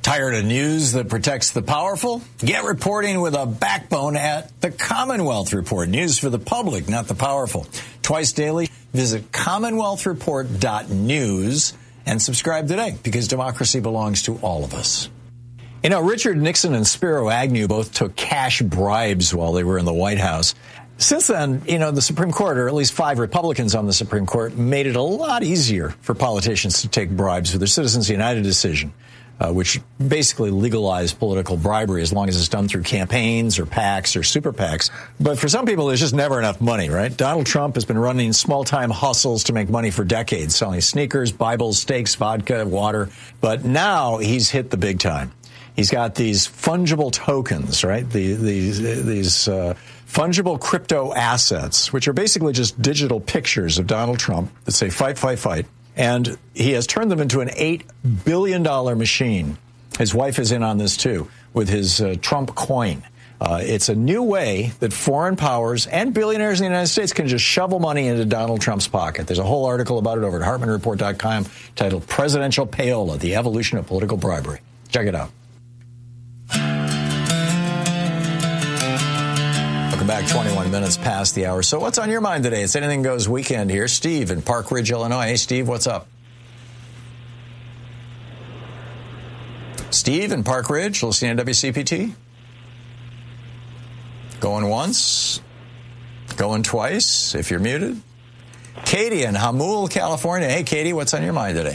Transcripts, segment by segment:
Tired of news that protects the powerful? Get reporting with a backbone at the Commonwealth Report. News for the public, not the powerful. Twice daily, visit commonwealthreport.news and subscribe today, because democracy belongs to all of us. You know, Richard Nixon and Spiro Agnew both took cash bribes while they were in the White House. Since then, you know, the Supreme Court, or at least 5 Republicans on the Supreme Court, made it a lot easier for politicians to take bribes with their Citizens United decision, which basically legalized political bribery as long as it's done through campaigns or PACs or super PACs. But for some people, there's just never enough money, right? Donald Trump has been running small-time hustles to make money for decades, selling sneakers, Bibles, steaks, vodka, water. But now he's hit the big time. He's got these fungible tokens, right? These fungible crypto assets, which are basically just digital pictures of Donald Trump that say fight, fight, fight. And he has turned them into an $8 billion machine. His wife is in on this, too, with his Trump coin. It's a new way that foreign powers and billionaires in the United States can just shovel money into Donald Trump's pocket. There's a whole article about it over at HartmannReport.com titled Presidential Payola, The Evolution of Political Bribery. Check it out. Welcome back, 21 minutes past the hour. So what's on your mind today? It's Anything Goes weekend here. Steve in Park Ridge, Illinois. Hey, Steve, what's up? Steve in Park Ridge, listening to WCPT? Going once? Going twice, if you're muted? Katie in Hamul, California. Hey, Katie, what's on your mind today?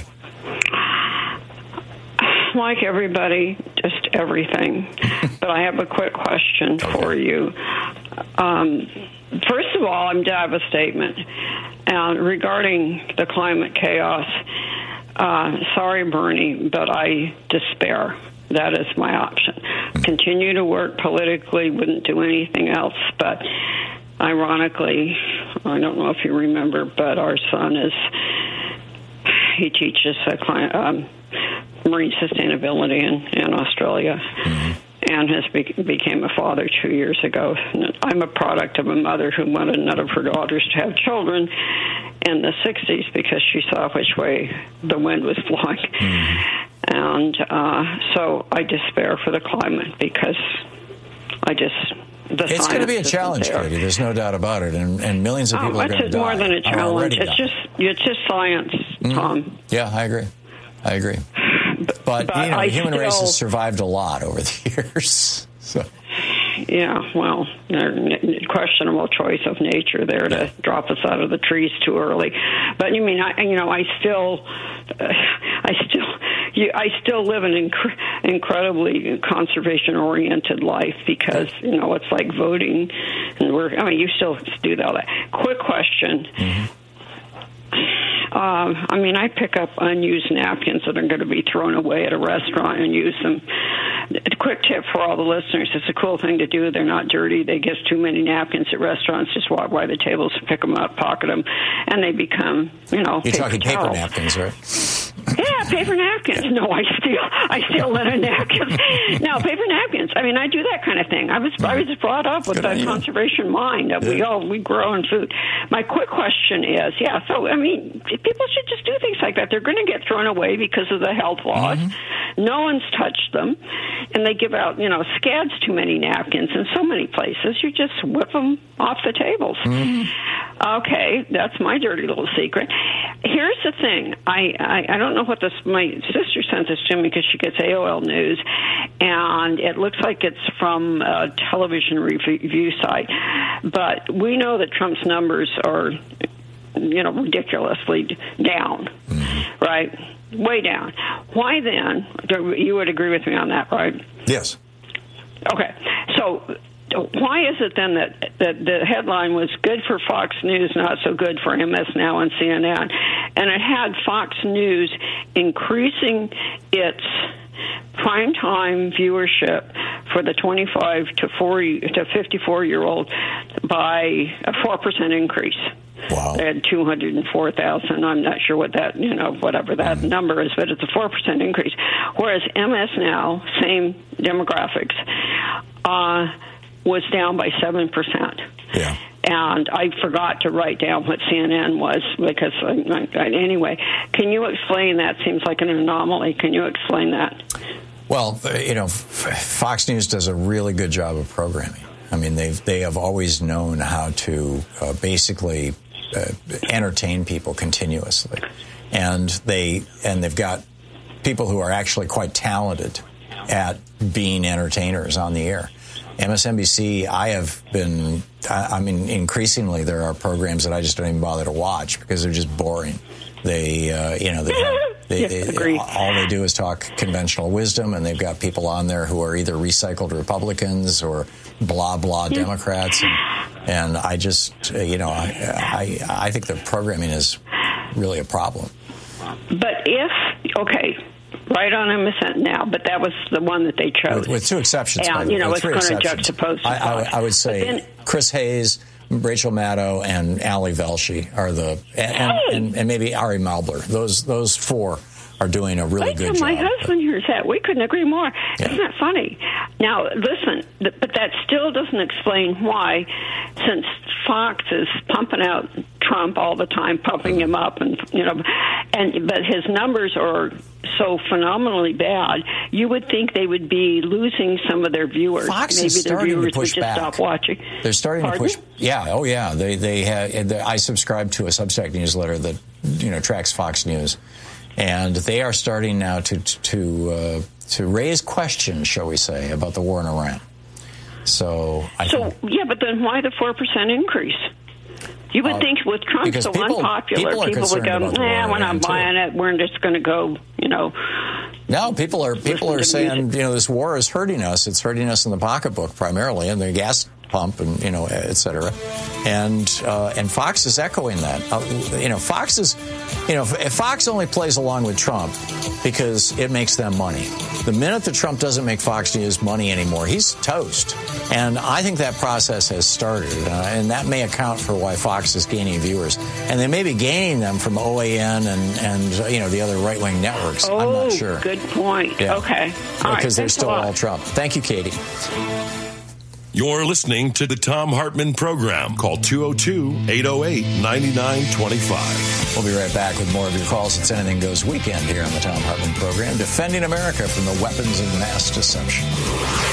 Like everybody, just everything. But I have a quick question for you. First of all, I have a statement regarding the climate chaos. Sorry, Bernie, but I despair. That is my option. Continue to work politically, wouldn't do anything else. But ironically, I don't know if you remember, but our son he teaches marine sustainability in Australia, and has became a father 2 years ago. I'm a product of a mother who wanted none of her daughters to have children in the 60s because she saw which way the wind was blowing. And so I despair for the climate because it's going to be a challenge, Katie. There's no doubt about it, and millions of people are going to die. It's more than a challenge. It's just science, Tom. Yeah, I agree. But you know, the human race has survived a lot over the years. So. Yeah, well, questionable choice of nature there to drop us out of the trees too early. But you mean, I still live an incredibly conservation-oriented life because it's like voting, and you still do all that. Quick question. I pick up unused napkins that are going to be thrown away at a restaurant and use them. A quick tip for all the listeners, it's a cool thing to do. They're not dirty. They get too many napkins at restaurants. Just walk by the tables, pick them up, pocket them, and they become, You're talking paper napkins, right? Yeah, paper napkins. No, I steal linen napkins. No, paper napkins. I do that kind of thing. I was brought up with that conservation mind that we grow in food. My quick question is, people should just do things like that. They're going to get thrown away because of the health laws. No one's touched them, and they give out, scads too many napkins in so many places. You just whip them off the tables. Okay, that's my dirty little secret. Here's the thing. I don't know what my sister sent this to me because she gets AOL News, and it looks like it's from a television review site. But we know that Trump's numbers are, ridiculously down, right? Way down. Why then? You would agree with me on that, right? Yes. Okay. So why is it then that the headline was good for Fox News, not so good for MS Now and CNN? And it had Fox News increasing its primetime viewership for the 25 to 40 to 54-year-old by a 4% increase. Wow. They had 204,000. I'm not sure what that, whatever that number is, but it's a 4% increase. Whereas MS Now, same demographics, was down by 7%. Yeah. And I forgot to write down what CNN was because, anyway, can you explain that? Seems like an anomaly. Can you explain that? Well, Fox News does a really good job of programming. I mean, they have always known how to basically entertain people continuously, and they've got people who are actually quite talented at being entertainers on the air. MSNBC, increasingly there are programs that I just don't even bother to watch because they're just boring. They all they do is talk conventional wisdom, and they've got people on there who are either recycled Republicans or blah blah Democrats, and I just I think the programming is really a problem. But right on MSN now, but that was the one that they chose. With two exceptions. And, it's going to juxtapose. I would say Chris Hayes, Rachel Maddow, and Ali Velshi are and maybe Ari Malber. Those four are doing a really good job. My husband hears that. We couldn't agree more. Yeah. Isn't that funny? Now, listen, but that still doesn't explain why, since Fox is pumping out Trump all the time, pumping him up, but his numbers are so phenomenally bad, you would think they would be losing some of their viewers. Fox Maybe is starting their viewers to push would just back. Stop watching. They're starting to push. Yeah. Oh, yeah. They have. I subscribe to a Substack newsletter that tracks Fox News, and they are starting now to raise questions, shall we say, about the war in Iran. But then why the 4% increase? You would think with Trump so unpopular, people would go, we're not buying it. We're just going to go, No, people are saying, this war is hurting us. It's hurting us in the pocketbook primarily, and the gas pump, and et cetera. And Fox is echoing that. Fox is, Fox only plays along with Trump because it makes them money. The minute that Trump doesn't make Fox News money anymore, he's toast. And I think that process has started, and that may account for why Fox is gaining viewers. And they may be gaining them from OAN and the other right-wing networks. I'm not sure. Good point. Yeah. Okay. Because they're still all Trump. Thank you, Katie. You're listening to the Thom Hartmann Program. Call 202-808-9925. We'll be right back with more of your calls. It's Anything Goes Weekend here on the Thom Hartmann Program, defending America from the weapons of mass deception.